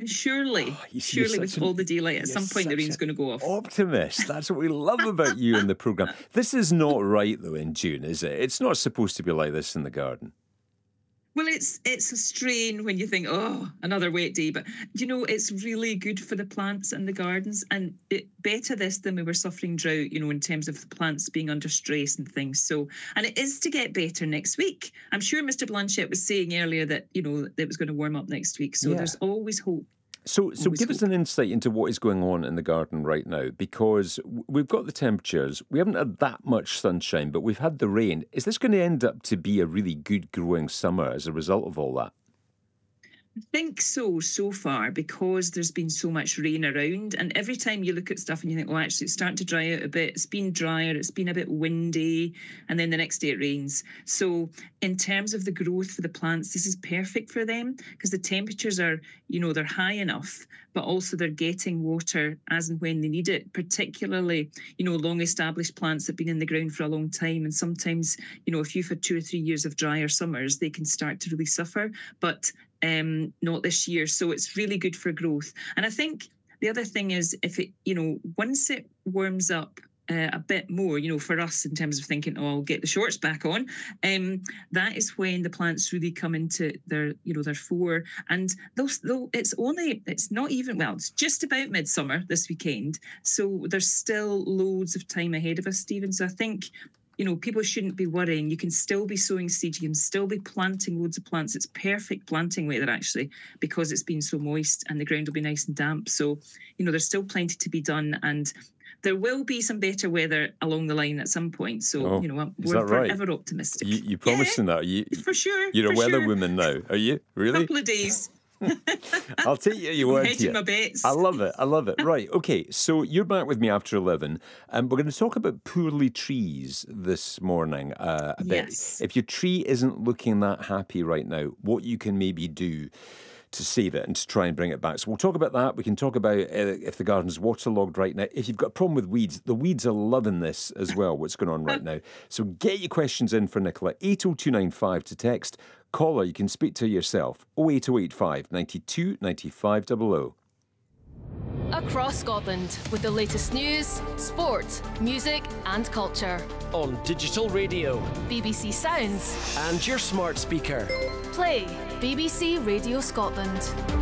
surely, You're surely with such all the daylight, at you're some point the such rain's an going to go off. optimist. That's what we love about you in the programme. This is not right, though, in June, is it? It's not supposed to be like this in the garden. Well, it's a strain when you think, oh, another wet day. But, it's really good for the plants and the gardens. And better this than we were suffering drought, in terms of the plants being under stress and things. So, and it is to get better next week. I'm sure Mr. Blanchett was saying earlier that, it was going to warm up next week. So There's always hope. So give us an insight into what is going on in the garden right now, because we've got the temperatures. We haven't had that much sunshine, but we've had the rain. Is this going to end up to be a really good growing summer as a result of all that? I think so far, because there's been so much rain around, and every time you look at stuff and you think, actually it's starting to dry out a bit, it's been drier, it's been a bit windy, and then the next day it rains. So in terms of the growth for the plants, this is perfect for them, because the temperatures are, they're high enough, but also they're getting water as and when they need it, particularly, long established plants that have been in the ground for a long time. And sometimes, if you've had 2 or 3 years of drier summers, they can start to really suffer. But not this year. So it's really good for growth. And I think the other thing is, if it, once it warms up a bit more, for us in terms of thinking, I'll get the shorts back on, that is when the plants really come into their fore. And it's just about midsummer this weekend. So there's still loads of time ahead of us, Stephen. So I think, people shouldn't be worrying. You can still be sowing seeds. You can still be planting loads of plants. It's perfect planting weather, actually, because it's been so moist and the ground will be nice and damp. So, there's still plenty to be done. And there will be some better weather along the line at some point. So, we're forever optimistic. You promising that? For sure. You're a weather woman now, are you? Really? A couple of days. I'll take your word hedging my bets. I love it. Right, okay, so you're back with me after 11, and we're going to talk about poorly trees this morning a bit. If your tree isn't looking that happy right now, what you can maybe do to save it and to try and bring it back. So we'll talk about that. We can talk about if the garden's waterlogged right now. If you've got a problem with weeds, the weeds are loving this as well, what's going on right now. So get your questions in for Nicola. 80295 to text. Caller, you can speak to yourself. 08085 92 95 00. Across Scotland with the latest news, sport, music and culture. On digital radio, BBC Sounds and your smart speaker. Play BBC Radio Scotland.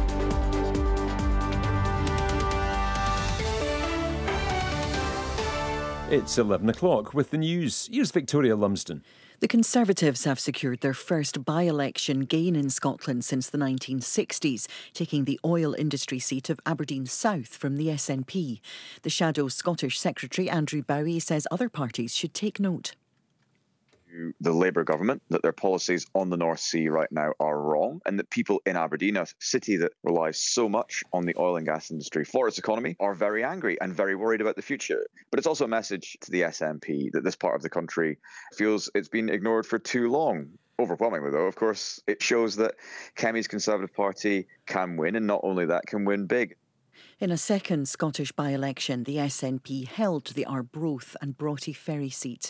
It's 11 o'clock with the news. Here's Victoria Lumsden. The Conservatives have secured their first by-election gain in Scotland since the 1960s, taking the oil industry seat of Aberdeen South from the SNP. The Shadow Scottish Secretary Andrew Bowie says other parties should take note. The Labour government that their policies on the North Sea right now are wrong, and that people in Aberdeen, a city that relies so much on the oil and gas industry for its economy, are very angry and very worried about the future. But it's also a message to the SNP that this part of the country feels it's been ignored for too long. Overwhelmingly, though, of course, it shows that Kemi's Conservative Party can win, and not only that, can win big. In a second Scottish by-election, the SNP held the Arbroath and Broughty Ferry seat.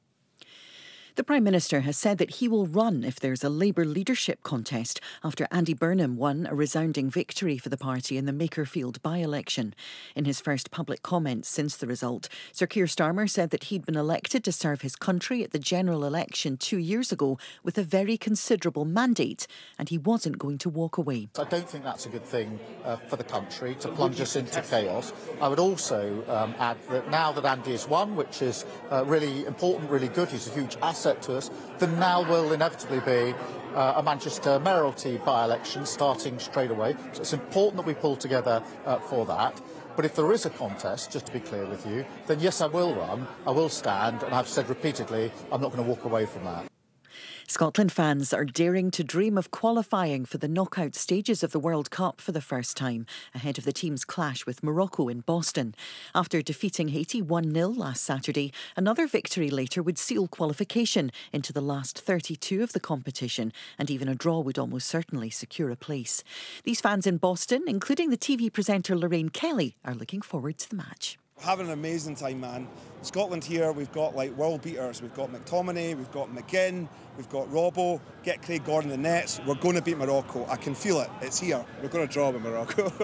The Prime Minister has said that he will run if there's a Labour leadership contest after Andy Burnham won a resounding victory for the party in the Makerfield by-election. In his first public comments since the result, Sir Keir Starmer said that he'd been elected to serve his country at the general election 2 years ago with a very considerable mandate, and he wasn't going to walk away. I don't think that's a good thing for the country, to plunge us into chaos. I would also add that now that Andy has won, which is really important, really good, he's a huge asset to us, then now will inevitably be a Manchester mayoralty by-election starting straight away. So it's important that we pull together for that. But if there is a contest, just to be clear with you, then yes, I will run, I will stand, and I've said repeatedly, I'm not going to walk away from that. Scotland fans are daring to dream of qualifying for the knockout stages of the World Cup for the first time, ahead of the team's clash with Morocco in Boston. After defeating Haiti 1-0 last Saturday, another victory later would seal qualification into the last 32 of the competition, and even a draw would almost certainly secure a place. These fans in Boston, including the TV presenter Lorraine Kelly, are looking forward to the match. Having an amazing time, man. Scotland here, we've got world beaters. We've got McTominay, we've got McGinn, we've got Robbo. Get Craig Gordon the nets. We're going to beat Morocco. I can feel it. It's here. We're going to draw with Morocco.